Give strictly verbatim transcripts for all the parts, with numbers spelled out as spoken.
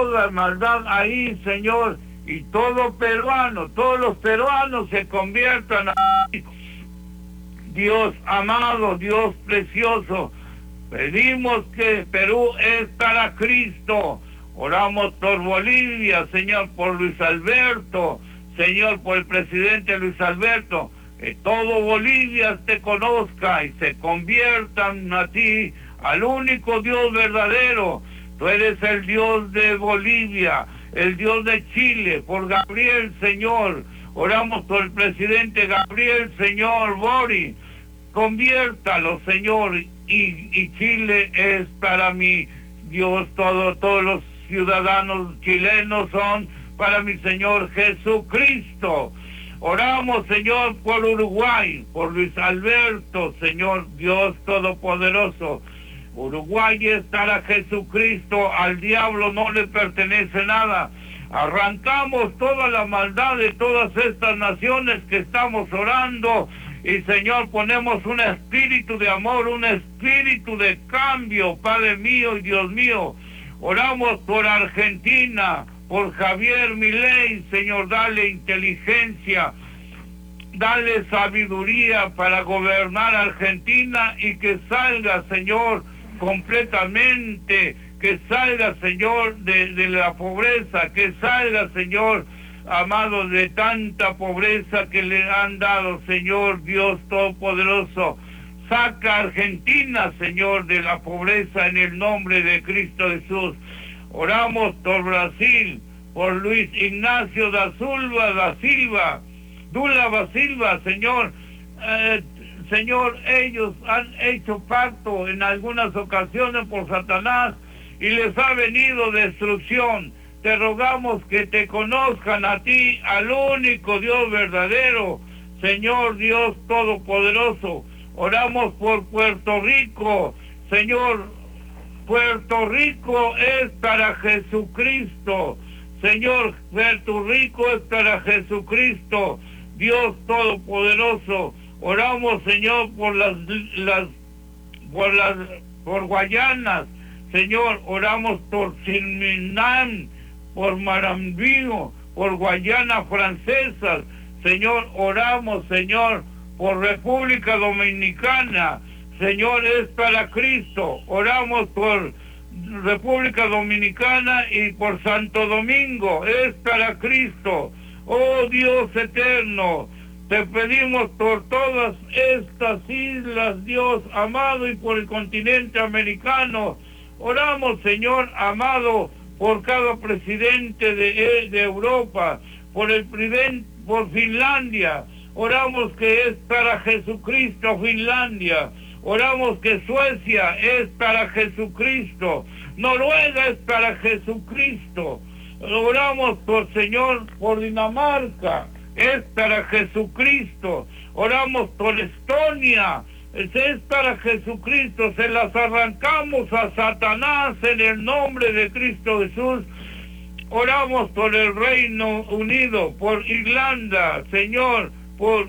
toda maldad ahí, Señor, y todo peruano, todos los peruanos se conviertan a ti. Dios amado, Dios precioso, pedimos que Perú es para Cristo. Oramos por Bolivia, Señor, por Luis Alberto, Señor, por el presidente Luis Alberto, que todo Bolivia te conozca y se conviertan a ti, al único Dios verdadero. Tú eres el Dios de Bolivia, el Dios de Chile, por Gabriel, Señor. Oramos por el presidente Gabriel, Señor, Boric. Conviértalo, Señor, y, y Chile es para mí, Dios, todo, todos los ciudadanos chilenos son para mi Señor Jesucristo. Oramos, Señor, por Uruguay, por Luis Alberto, Señor, Dios Todopoderoso. Uruguay es para Jesucristo, al diablo no le pertenece nada. Arrancamos toda la maldad de todas estas naciones que estamos orando. Y Señor, ponemos un espíritu de amor, un espíritu de cambio, Padre mío y Dios mío. Oramos por Argentina, por Javier Milei, Señor, dale inteligencia, dale sabiduría para gobernar Argentina y que salga, Señor, completamente, que salga, Señor, de, de la pobreza, que salga, Señor, amado, de tanta pobreza que le han dado, Señor Dios Todopoderoso. Saca a Argentina, Señor, de la pobreza en el nombre de Cristo Jesús. Oramos por Brasil, por Luis Ignacio da Silva, da Silva, Lula da Silva, Señor. Eh, Señor, ellos han hecho pacto en algunas ocasiones por Satanás y les ha venido destrucción. Te rogamos que te conozcan a ti, al único Dios verdadero, Señor Dios Todopoderoso. Oramos por Puerto Rico, Señor. Puerto Rico es para Jesucristo, Señor. Puerto Rico es para Jesucristo, Dios Todopoderoso. Oramos, Señor, por las, las, por las, por Guayanas, Señor. Oramos por Surinam, por Marambío, por Guayana Francesa, Señor. Oramos, Señor, por República Dominicana, Señor, es para Cristo. Oramos por República Dominicana y por Santo Domingo, es para Cristo. Oh Dios eterno, te pedimos por todas estas islas, Dios amado, y por el continente americano. Oramos, Señor amado, por cada presidente de, de Europa, por el por Finlandia. Oramos que es para Jesucristo Finlandia. Oramos que Suecia es para Jesucristo. Noruega es para Jesucristo. Oramos por, Señor, por Dinamarca, es para Jesucristo. Oramos por Estonia, es para Jesucristo. Se las arrancamos a Satanás en el nombre de Cristo Jesús. Oramos por el Reino Unido, por Irlanda, Señor, por,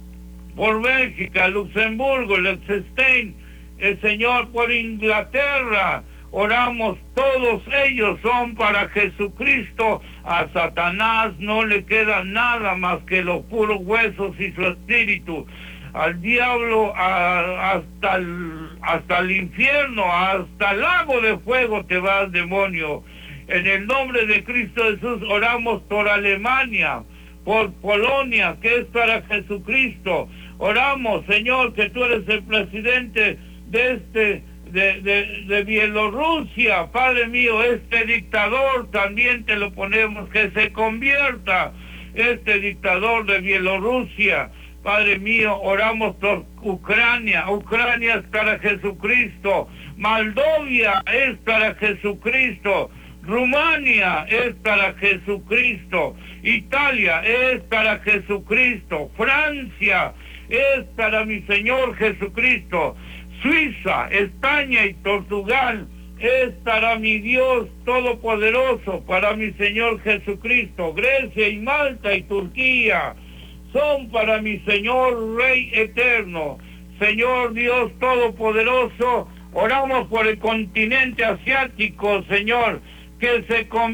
por Bélgica, Luxemburgo, Liechtenstein, el Señor, por Inglaterra. Oramos, todos ellos son para Jesucristo. A Satanás no le queda nada más que los puros huesos y su espíritu. Al diablo, a, hasta, el, hasta el infierno, hasta el lago de fuego te vas, demonio. En el nombre de Cristo Jesús oramos por Alemania, por Polonia, que es para Jesucristo. Oramos, Señor, que tú eres el presidente de este, de, de, de Bielorrusia, Padre mío, este dictador también te lo ponemos, que se convierta este dictador de Bielorrusia. Padre mío, oramos por Ucrania. Ucrania es para Jesucristo. Moldovia es para Jesucristo. Rumania es para Jesucristo. Italia es para Jesucristo. Francia es para mi Señor Jesucristo. Suiza, España y Portugal es para mi Dios Todopoderoso, para mi Señor Jesucristo. Grecia y Malta y Turquía son para mi Señor Rey eterno. Señor Dios Todopoderoso, oramos por el continente asiático, Señor, que se convierta